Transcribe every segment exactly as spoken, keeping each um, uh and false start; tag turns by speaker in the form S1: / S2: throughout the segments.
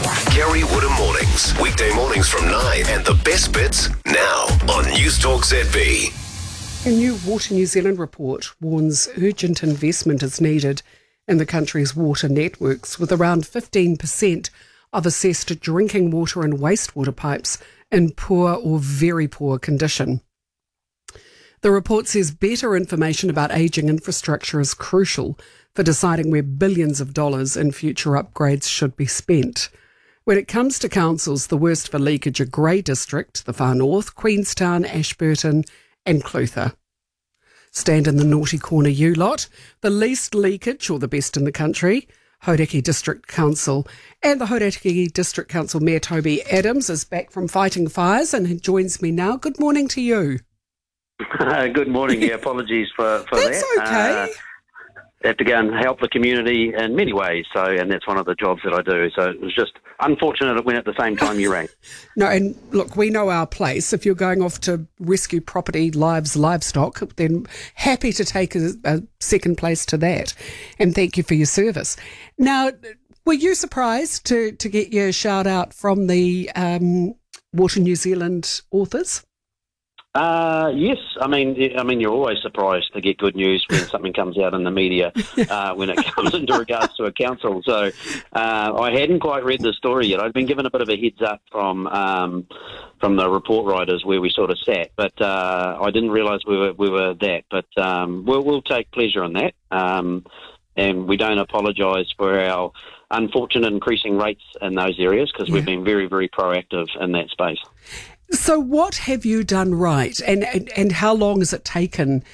S1: Gary Woodham Mornings. Weekday mornings from nine. And the best bits now on News Talk Z B.
S2: A new Water New Zealand report warns urgent investment is needed in the country's water networks, with around fifteen percent of assessed drinking water and wastewater pipes in poor or very poor condition. The report says better information about ageing infrastructure is crucial for deciding where billions of dollars in future upgrades should be spent. When it comes to councils, the worst for leakage are Grey District, the Far North, Queenstown, Ashburton and Clutha. Stand in the naughty corner, you lot. The least leakage, or the best in the country, Hauraki District Council. And the Hauraki District Council Mayor Toby Adams is back from fighting fires and he joins me now. Good morning to you.
S3: Uh, good morning. Yeah, apologies for, for
S2: that's
S3: that.
S2: That's okay.
S3: Uh, have to go and help the community in many ways, so and that's one of the jobs that I do. So it was just unfortunate it went at the same time you rang.
S2: No, and look, we know our place. If you're going off to rescue property, lives, livestock, then happy to take a, a second place to that. And thank you for your service. Now, were you surprised to, to get your shout out from the um, Water New Zealand authors?
S3: Uh, yes, I mean, I mean, you're always surprised to get good news when something comes out in the media uh, when it comes into regards to a council. So uh, I hadn't quite read the story yet. I'd been given a bit of a heads up from um, from the report writers where we sort of sat, but uh, I didn't realise we were we were that. But um, we'll, we'll take pleasure in that, um, and we don't apologise for our unfortunate increasing rates in those areas because yeah. we've been very, very proactive in that space.
S2: So what have you done right, and, and and how long has it taken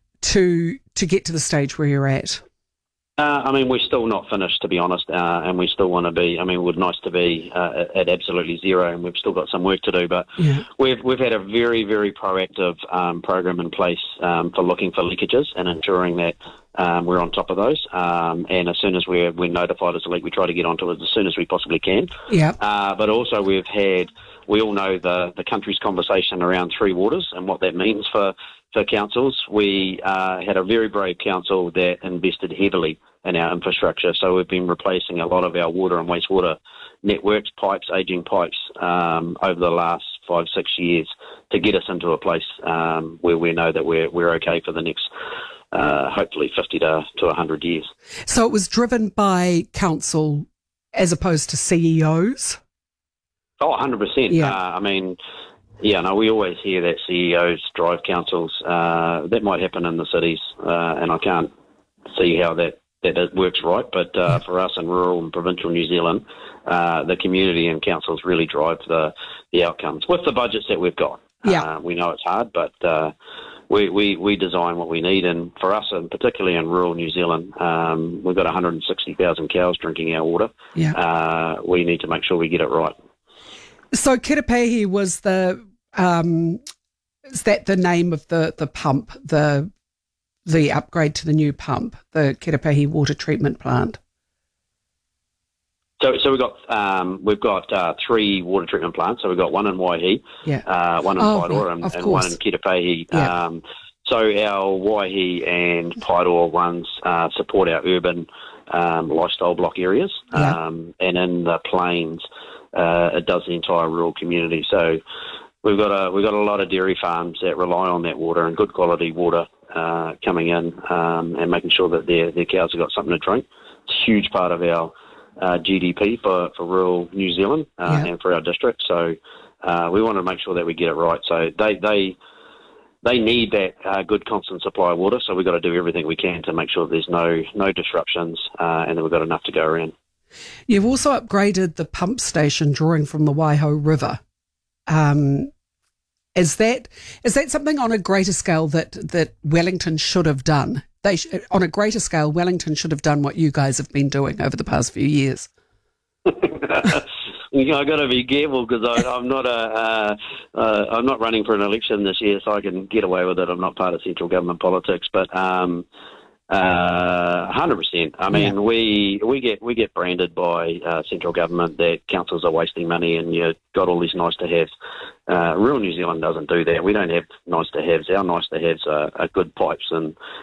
S2: to to get to the stage where you're at?
S3: Uh, I mean, we're still not finished, to be honest, uh, and we still want to be. I mean, it would nice to be uh, at absolutely zero, and we've still got some work to do. But yeah. we've we've had a very, very proactive um, program in place um, for looking for leakages and ensuring that um, we're on top of those. Um, and as soon as we're we're notified as a leak, we try to get onto it as soon as we possibly can.
S2: Yeah.
S3: Uh, but also, we've had. We all know the, the country's conversation around three waters and what that means for, for councils. We uh, had a very brave council that invested heavily in our infrastructure. So we've been replacing a lot of our water and wastewater networks, pipes, ageing pipes, um, over the last five, six years to get us into a place um, where we know that we're we're okay for the next, uh, hopefully, fifty to one hundred years.
S2: So it was driven by council as opposed to C E Os?
S3: Oh, one hundred percent.
S2: Yeah.
S3: Uh, I mean, yeah, no, we always hear that C E Os drive councils. Uh, that might happen in the cities, uh, and I can't see how that, that works right. But uh, for us in rural and provincial New Zealand, uh, the community and councils really drive the, the outcomes with the budgets that we've got.
S2: Yeah.
S3: Uh, we know it's hard, but uh, we, we, we design what we need. And for us, and particularly in rural New Zealand, um, we've got one hundred sixty thousand cows drinking our water.
S2: Yeah.
S3: Uh, we need to make sure we get it right.
S2: So Kirapehi was the, um, is that the name of the, the pump, the the upgrade to the new pump, the Kirapehi water treatment plant?
S3: So, so we've got um, we've got uh, three water treatment plants. So we've got one in Waihi,
S2: yeah.
S3: uh, one in
S2: oh,
S3: Paidor,
S2: yeah,
S3: and, and
S2: course.
S3: one in Kirapehi.
S2: Yeah.
S3: Um, so our Waihi and Paidor ones uh, support our urban um, lifestyle block areas,
S2: yeah.
S3: um, and in the plains. Uh, it does the entire rural community. So we've got a we've got a lot of dairy farms that rely on that water and good quality water uh, coming in um, and making sure that their their cows have got something to drink. It's a huge part of our uh, G D P for, for rural New Zealand uh,
S2: yeah.
S3: and for our district. So uh, we want to make sure that we get it right. So they they they need that uh, good constant supply of water. So we've got to do everything we can to make sure there's no no disruptions uh, and that we've got enough to go around.
S2: You've also upgraded the pump station drawing from the Waiho River. Um, is that is that something on a greater scale that, that Wellington should have done? They sh- on a greater scale, Wellington should have done what you guys have been doing over the past few years.
S3: You know, I've got to be careful because I'm not a uh, uh, I'm not running for an election this year, so I can get away with it. I'm not part of central government politics, but. Um, Uh, one hundred percent. I mean, yeah. we we get we get branded by uh, central government that councils are wasting money and you've got all these nice to haves. Uh, rural New Zealand doesn't do that. We don't have nice to haves. Our nice to haves are, are good pipes and,